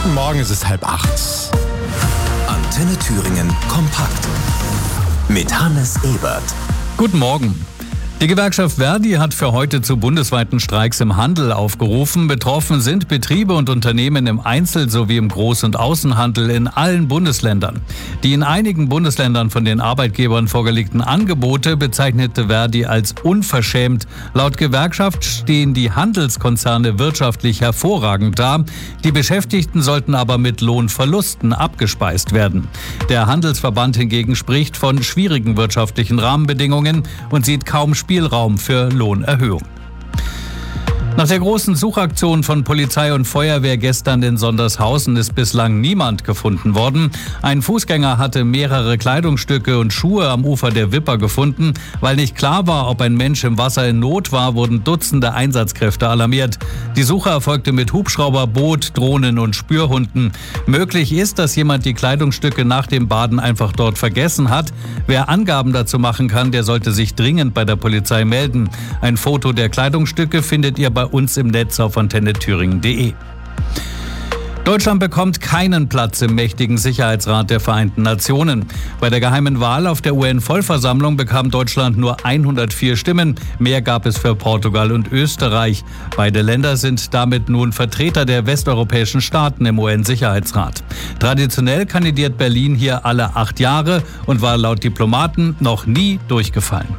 Guten Morgen, es ist 7:30. Antenne Thüringen kompakt mit Hannes Ebert. Guten Morgen. Die Gewerkschaft ver.di hat für heute zu bundesweiten Streiks im Handel aufgerufen. Betroffen sind Betriebe und Unternehmen im Einzel- sowie im Groß- und Außenhandel in allen Bundesländern. Die in einigen Bundesländern von den Arbeitgebern vorgelegten Angebote bezeichnete ver.di als unverschämt. Laut Gewerkschaft stehen die Handelskonzerne wirtschaftlich hervorragend da. Die Beschäftigten sollten aber mit Lohnverlusten abgespeist werden. Der Handelsverband hingegen spricht von schwierigen wirtschaftlichen Rahmenbedingungen und sieht kaum Spielraum für Lohnerhöhung. Nach der großen Suchaktion von Polizei und Feuerwehr gestern in Sondershausen ist bislang niemand gefunden worden. Ein Fußgänger hatte mehrere Kleidungsstücke und Schuhe am Ufer der Wipper gefunden. Weil nicht klar war, ob ein Mensch im Wasser in Not war, wurden Dutzende Einsatzkräfte alarmiert. Die Suche erfolgte mit Hubschrauber, Boot, Drohnen und Spürhunden. Möglich ist, dass jemand die Kleidungsstücke nach dem Baden einfach dort vergessen hat. Wer Angaben dazu machen kann, der sollte sich dringend bei der Polizei melden. Ein Foto der Kleidungsstücke findet ihr bei uns im Netz auf antennethüringen.de. Deutschland bekommt keinen Platz im mächtigen Sicherheitsrat der Vereinten Nationen. Bei der geheimen Wahl auf der UN-Vollversammlung bekam Deutschland nur 104 Stimmen. Mehr gab es für Portugal und Österreich. Beide Länder sind damit nun Vertreter der westeuropäischen Staaten im UN-Sicherheitsrat. Traditionell kandidiert Berlin hier alle 8 Jahre und war laut Diplomaten noch nie durchgefallen.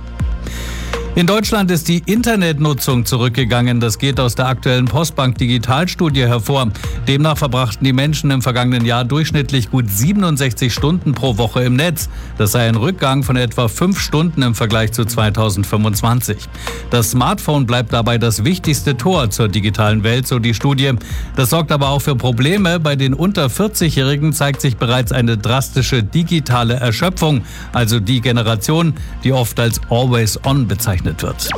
In Deutschland ist die Internetnutzung zurückgegangen. Das geht aus der aktuellen Postbank-Digitalstudie hervor. Demnach verbrachten die Menschen im vergangenen Jahr durchschnittlich gut 67 Stunden pro Woche im Netz. Das sei ein Rückgang von etwa 5 Stunden im Vergleich zu 2025. Das Smartphone bleibt dabei das wichtigste Tor zur digitalen Welt, so die Studie. Das sorgt aber auch für Probleme. Bei den unter 40-Jährigen zeigt sich bereits eine drastische digitale Erschöpfung, also die Generation, die oft als Always On bezeichnet wird.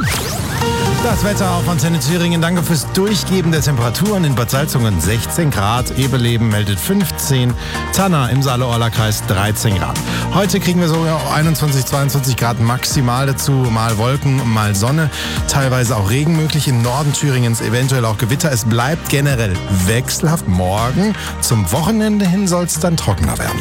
Das Wetter auf Antenne Thüringen. Danke fürs Durchgeben der Temperaturen. In Bad Salzungen 16 Grad, Ebeleben meldet 15, Tanna im Saale-Orla-Kreis 13 Grad. Heute kriegen wir sogar 21, 22 Grad maximal dazu. Mal Wolken, mal Sonne, teilweise auch Regen möglich. Im Norden Thüringens eventuell auch Gewitter. Es bleibt generell wechselhaft. Morgen zum Wochenende hin soll es dann trockener werden.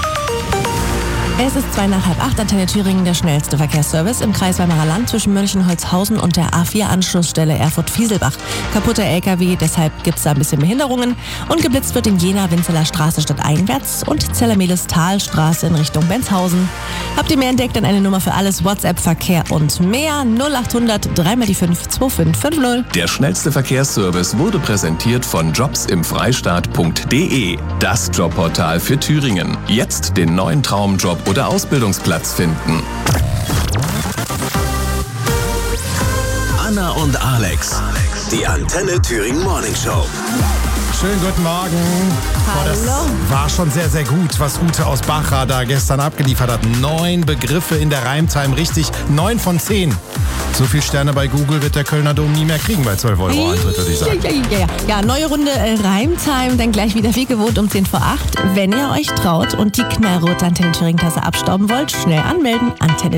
Es ist 7:45, Antenne Thüringen, der schnellste Verkehrsservice im Kreis Weimarer Land zwischen München-Holzhausen und der A4-Anschlussstelle Erfurt-Fieselbach. Kaputter LKW, deshalb gibt es da ein bisschen Behinderungen. Und geblitzt wird in Jena Winzeler Straße stadteinwärts und Zellermeles-Talstraße in Richtung Benzhausen. Habt ihr mehr entdeckt, dann eine Nummer für alles, WhatsApp, Verkehr und mehr. 0800 3x5 2550. Der schnellste Verkehrsservice wurde präsentiert von jobsimfreistaat.de. Das Jobportal für Thüringen. Jetzt den neuen Traumjob oder Ausbildungsplatz finden. Anna und Alex, die Antenne Thüringen Morning Show. Schönen guten Morgen. Hallo. Das war schon sehr, sehr gut, was Ute aus Bachra da gestern abgeliefert hat. 9 Begriffe in der Reimtime, richtig. 9 von 10. So viel Sterne bei Google wird der Kölner Dom nie mehr kriegen bei 12 € Eintritt, würde ich sagen. Ja, neue Runde Reimtime, dann gleich wieder wie gewohnt um 7:10. Wenn ihr euch traut und die knallrote Antenne Thüringen Tasse abstauben wollt, schnell anmelden. Antenne